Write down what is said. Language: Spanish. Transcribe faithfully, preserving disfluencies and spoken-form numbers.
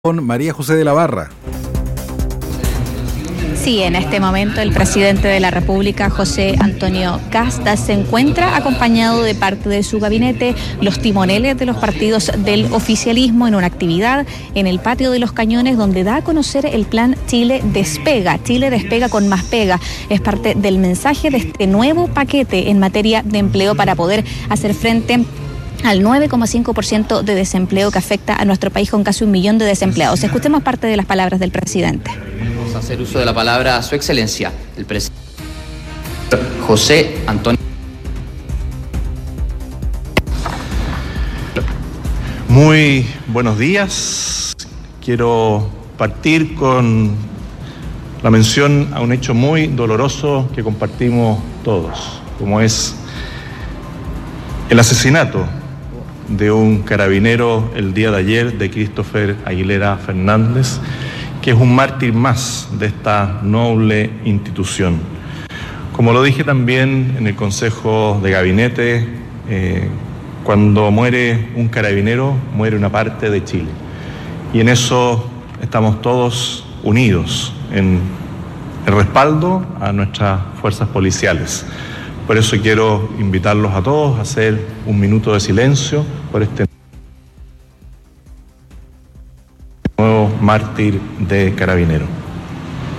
Con María José de la Barra. Sí, en este momento el presidente de la República, José Antonio Kast, se encuentra acompañado de parte de su gabinete, los timoneles de los partidos del oficialismo, en una actividad en el Patio de los Cañones, donde da a conocer el plan Chile Despega. Chile Despega con más pega. Es parte del mensaje de este nuevo paquete en materia de empleo para poder hacer frente al nueve coma cinco por ciento de desempleo que afecta a nuestro país, con casi un millón de desempleados. Escuchemos parte de las palabras del presidente. Vamos a hacer uso de la palabra a su excelencia, el presidente José Antonio. Muy buenos días. Quiero partir con la mención a un hecho muy doloroso que compartimos todos, como es el asesinato de un carabinero el día de ayer, de Christopher Aguilera Fernández, que es un mártir más de esta noble institución. Como lo dije también en el Consejo de Gabinete, eh, cuando muere un carabinero, muere una parte de Chile. Y en eso estamos todos unidos, en el respaldo a nuestras fuerzas policiales. Por eso quiero invitarlos a todos a hacer un minuto de silencio por este nuevo mártir de carabinero.